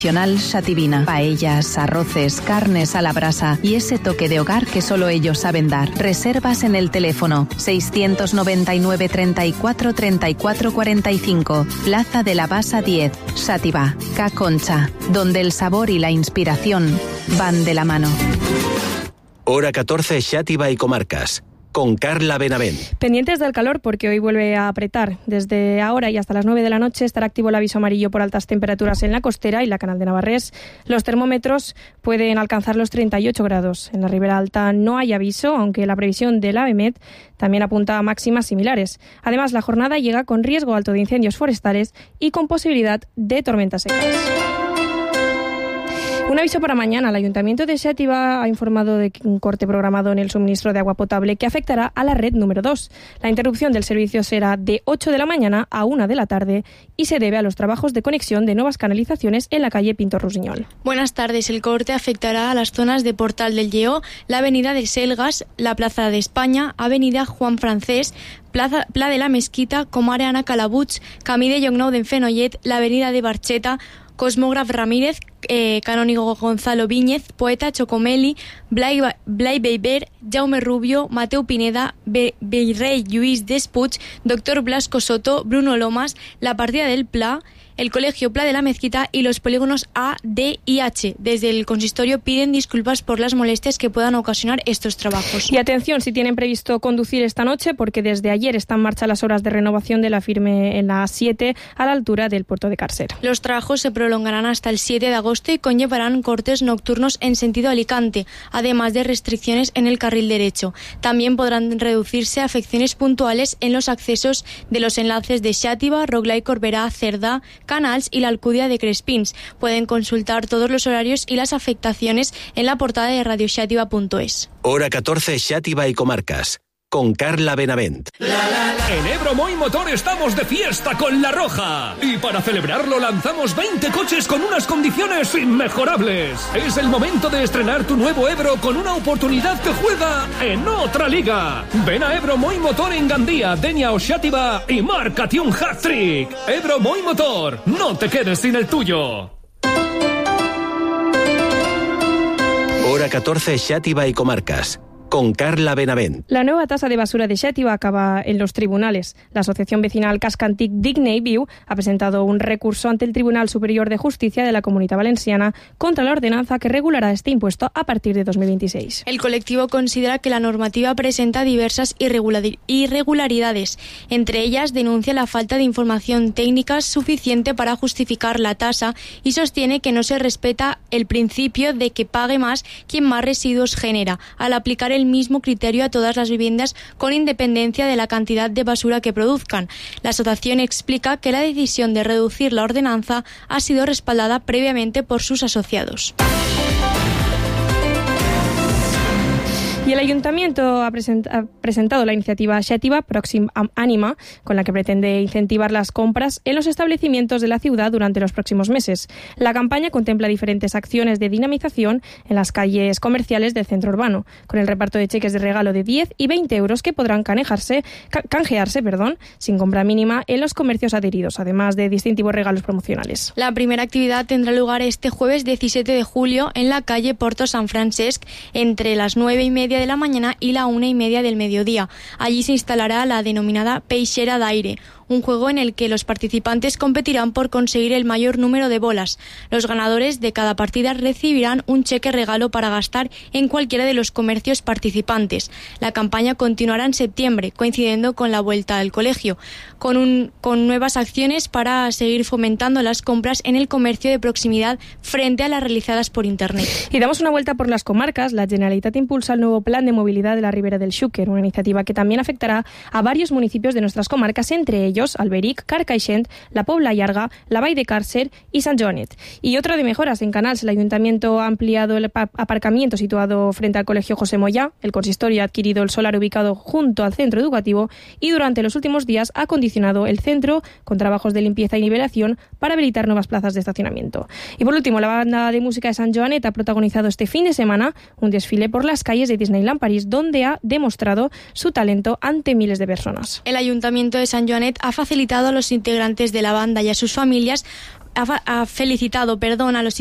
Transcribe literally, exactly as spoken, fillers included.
Xativina. Paellas, arroces, carnes a la brasa y ese toque de hogar que solo ellos saben dar. Reservas en el teléfono seiscientos noventa y nueve, treinta y cuatro, treinta y cuatro cuarenta y cinco, Plaza de la Basa diez, Xativa, Ca Concha, donde el sabor y la inspiración van de la mano. Hora catorce, Xativa y comarcas. Con Carla Benavent. Pendientes del calor porque hoy vuelve a apretar. Desde ahora y hasta las nueve de la noche estará activo el aviso amarillo por altas temperaturas en la costera y la Canal de Navarrés. Los termómetros pueden alcanzar los treinta y ocho grados. En la Ribera Alta no hay aviso, aunque la previsión del AEMET también apunta a máximas similares. Además, la jornada llega con riesgo alto de incendios forestales y con posibilidad de tormentas secas. Un aviso para mañana. El Ayuntamiento de Xàtiva ha informado de un corte programado en el suministro de agua potable que afectará a la red número dos. La interrupción del servicio será de ocho de la mañana a una de la tarde y se debe a los trabajos de conexión de nuevas canalizaciones en la calle Pinto Rusiñol. Buenas tardes. El corte afectará a las zonas de Portal del Lleó, la avenida de Selgas, la Plaza de España, avenida Juan Francés, Plaza, Pla de la Mesquita, Comare Ana Calabuig, Camí de Llocnou d'en Fenollet, la avenida de Barcheta, Cosmógraf Ramírez, eh, Canónigo Gonzalo Viñez, Poeta Chocomeli, Blai, Blai Beiber, Jaume Rubio, Mateu Pineda, Be, Beirrey Lluís Despuig, Doctor Blasco Soto, Bruno Lomas, la partida del Pla, el Colegio Pla de la Mezquita y los polígonos A, D y H. Desde el consistorio piden disculpas por las molestias que puedan ocasionar estos trabajos. Y atención si tienen previsto conducir esta noche, porque desde ayer están en marcha las obras de renovación de la firme en la A siete a la altura del puerto de Càrcer. Los trabajos se prolongarán hasta el siete de agosto y conllevarán cortes nocturnos en sentido Alicante, además de restricciones en el carril derecho. También podrán reducirse afecciones puntuales en los accesos de los enlaces de Xàtiva, Rotglà i Corberà, Cerdà, Canals y la Alcúdia de Crespins. Pueden consultar todos los horarios y las afectaciones en la portada de radio xàtiva punto es. Hora catorce, Xàtiva y comarcas. Con Carla Benavent. En Ebro Moy Motor estamos de fiesta con La Roja. Y para celebrarlo lanzamos veinte coches con unas condiciones inmejorables. Es el momento de estrenar tu nuevo Ebro con una oportunidad que juega en otra liga. Ven a Ebro Moy Motor en Gandía, Denia o Xàtiva y márcate un hat-trick. Ebro Moy Motor, no te quedes sin el tuyo. Hora catorce, Xàtiva y comarcas. Con Carla Benavent. La nueva tasa de basura de Xàtiva acaba en los tribunales. La asociación vecinal Casc Antic Digne i Viu ha presentado un recurso ante el Tribunal Superior de Justicia de la Comunitat Valenciana contra la ordenanza que regulará este impuesto a partir de dos mil veintiséis. El colectivo considera que la normativa presenta diversas irregularidades. Entre ellas, denuncia la falta de información técnica suficiente para justificar la tasa y sostiene que no se respeta el principio de que pague más quien más residuos genera, al aplicar el el mismo criterio a todas las viviendas con independencia de la cantidad de basura que produzcan. La asociación explica que la decisión de reducir la ordenanza ha sido respaldada previamente por sus asociados. Y el Ayuntamiento ha, present- ha presentado la iniciativa Xàtiva Pròxim Ànima, con la que pretende incentivar las compras en los establecimientos de la ciudad durante los próximos meses. La campaña contempla diferentes acciones de dinamización en las calles comerciales del centro urbano, con el reparto de cheques de regalo de diez y veinte euros que podrán canejarse, ca- canjearse perdón, sin compra mínima en los comercios adheridos, además de distintivos regalos promocionales. La primera actividad tendrá lugar este jueves diecisiete de julio en la calle Porto San Francesc, entre las nueve y media de la mañana y la una y media del mediodía. Allí se instalará la denominada Peixera d'Aire, un juego en el que los participantes competirán por conseguir el mayor número de bolas. Los ganadores de cada partida recibirán un cheque regalo para gastar en cualquiera de los comercios participantes. La campaña continuará en septiembre, coincidiendo con la vuelta al colegio, con, un, con nuevas acciones para seguir fomentando las compras en el comercio de proximidad frente a las realizadas por Internet. Y damos una vuelta por las comarcas. La Generalitat impulsa el nuevo Plan de Movilidad de la Ribera del Xúquer, una iniciativa que también afectará a varios municipios de nuestras comarcas, entre ellos Alberic, Carcaixent, la Pobla Llarga, la Vall de Càrcer y Sant Joanet. Y otra de mejoras en Canals. El Ayuntamiento ha ampliado el aparcamiento situado frente al Colegio José Moyá. El consistorio ha adquirido el solar ubicado junto al centro educativo y durante los últimos días ha acondicionado el centro con trabajos de limpieza y nivelación para habilitar nuevas plazas de estacionamiento. Y por último, la banda de música de Sant Joanet ha protagonizado este fin de semana un desfile por las calles de Disneyland París, donde ha demostrado su talento ante miles de personas. El Ayuntamiento de Sant Joanet ha ha facilitado a los integrantes de la banda y a sus familias, ha, ha felicitado, perdón, a los